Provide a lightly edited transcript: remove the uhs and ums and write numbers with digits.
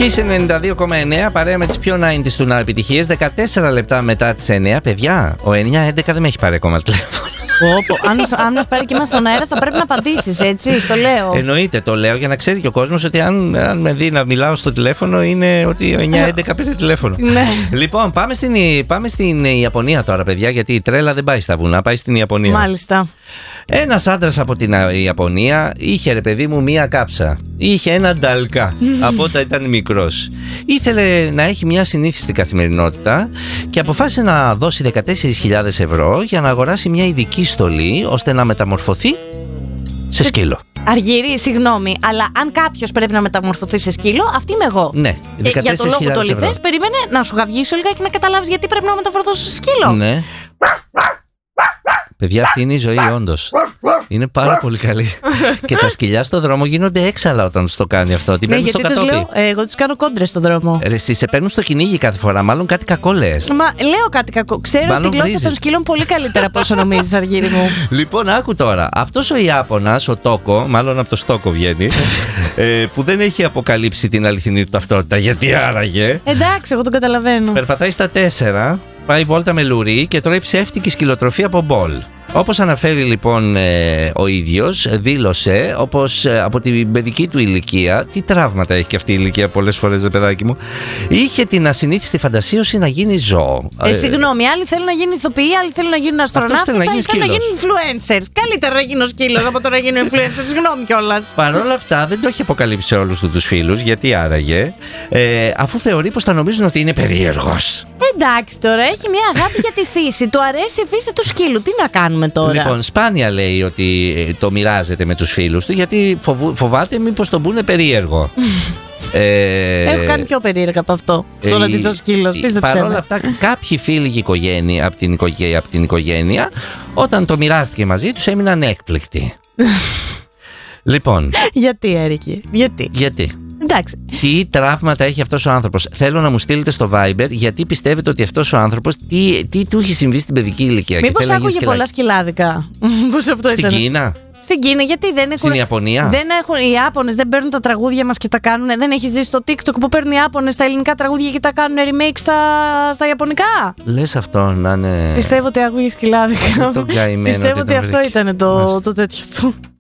Kiss 92,9 παρέα με τις πιο 90's του να επιτυχίες. 14 λεπτά μετά τις 9. Παιδιά, ο 911 δεν με έχει πάρει ακόμα τηλέφωνο. Αν μας πάρει και είμαστε στον αέρα θα πρέπει να απαντήσεις, έτσι, το λέω. Εννοείται, το λέω για να ξέρει και ο κόσμος ότι αν με δει να μιλάω στο τηλέφωνο είναι ότι ο 911 πήρε τηλέφωνο. Ναι. Λοιπόν, πάμε στην Ιαπωνία τώρα, παιδιά, γιατί η τρέλα δεν πάει στα βουνά, πάει στην Ιαπωνία. Μάλιστα. Ένας άντρας από την Ιαπωνία είχε, ρε παιδί μου, μία κάψα. Είχε ένα νταλκά από όταν ήταν μικρός. Ήθελε να έχει μια συνήθιστη καθημερινότητα και αποφάσισε να δώσει 14.000 ευρώ για να αγοράσει μια ειδική στολή ώστε να μεταμορφωθεί σε σκύλο. Αργύρι, συγγνώμη, αλλά αν κάποιος πρέπει να μεταμορφωθεί σε σκύλο, αυτή είμαι εγώ. Ναι, 14.000 για τον λόγο το λιθές, περίμενε να σου γαυγίσω λιγάκι να καταλάβεις γιατί πρέπει να μεταμορφωθώ σε σκύλο. Ναι. Παιδιά, αυτή είναι η ζωή, όντως. Είναι πάρα πολύ καλή. Και τα σκυλιά στο δρόμο γίνονται έξαλα όταν τους το κάνει αυτό. Την παίρνουν στο κατόπι. Εγώ τους κάνω κόντρες στον δρόμο. Εσύ σε παίρνουν στο κυνήγι κάθε φορά, μάλλον κάτι κακό λες. Μα λέω κάτι κακό. Ξέρω τη γλώσσα των σκύλων πολύ καλύτερα από όσο νομίζεις, Αργύρι μου. Λοιπόν, άκου τώρα. Αυτός ο Ιάπωνας, ο Τόκο, μάλλον από το Στόκο βγαίνει, που δεν έχει αποκαλύψει την αληθινή του ταυτότητα. Γιατί άραγε. Εντάξει, εγώ τον καταλαβαίνω. Περπατάει στα 4, πάει βόλτα με λουρί και τρώει ψεύτικη σκυλοτροφή από μπολ. Όπως αναφέρει λοιπόν ο ίδιος, δήλωσε όπως από την παιδική του ηλικία, τι τραύματα έχει και αυτή η ηλικία πολλές φορές, παιδάκι μου, είχε την ασυνήθιστη φαντασίωση να γίνει ζώο. Συγγνώμη, άλλοι θέλουν να γίνουν ηθοποιοί, άλλοι θέλουν να γίνουν αστροναύτες, άλλοι θέλουν να γίνουν influencers. Καλύτερα να γίνω σκύλος από το να γίνω influencer, συγγνώμη κιόλας. Παρ' όλα αυτά δεν το έχει αποκαλύψει σε όλους τους φίλους, γιατί άραγε, αφού θεωρεί πως θα νομίζουν ότι είναι περίεργος. Εντάξει τώρα, έχει μια αγάπη για τη φύση. Του αρέσει η φύση του σκύλου. Τι να κάνουμε τώρα. Λοιπόν, σπάνια λέει ότι το μοιράζεται με τους φίλους του, γιατί φοβάται μήπως τον πούνε περίεργο. Έχω κάνει πιο περίεργα από αυτό. Το να τη δω σκύλος. Πίστεψέ με. Παρ' όλα αυτά, κάποιοι φίλοι από την οικογένεια, όταν το μοιράστηκε μαζί τους, έμειναν έκπληκτοι. Λοιπόν. Γιατί, Έρικη, γιατί. Εντάξει. Τι τραύματα έχει αυτός ο άνθρωπος. Θέλω να μου στείλετε στο Viber γιατί πιστεύετε ότι αυτός ο άνθρωπος τι του έχει συμβεί στην παιδική ηλικία. Μήπως άκουγε πολλά σκυλάδικα. Στην Κίνα. Στην Κίνα, γιατί δεν έχουν. Στην Ιαπωνία. Δεν έχουν, οι Ιάπωνες δεν παίρνουν τα τραγούδια μας και τα κάνουν. Δεν έχεις δει στο TikTok που παίρνουν οι Ιάπωνες τα ελληνικά τραγούδια και τα κάνουν remake στα Ιαπωνικά. Λες αυτό να είναι. Πιστεύω ότι άκουγε σκυλάδικα. Πιστεύω ότι αυτό ήταν το τέτοιο του.